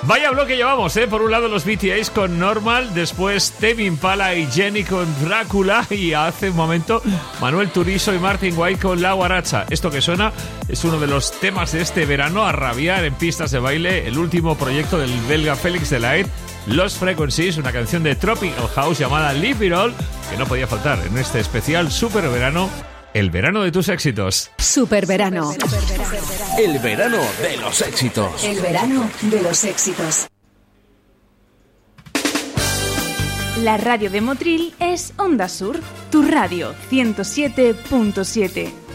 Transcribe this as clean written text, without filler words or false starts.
Vaya bloque llevamos, ¿eh? Por un lado los BTS con Normal, después Tame Impala y Jenny con Drácula y hace un momento Manuel Turizo y Martin White con La Guaracha. Esto que suena es uno de los temas de este verano a rabiar en pistas de baile, el último proyecto del belga Félix Delahaye, Lost Frequencies, una canción de Tropical House llamada Leave It All, que no podía faltar en este especial super verano, el verano de tus éxitos. Super verano. El verano de los éxitos. El verano de los éxitos. La radio de Motril es Onda Sur, tu radio 107.7.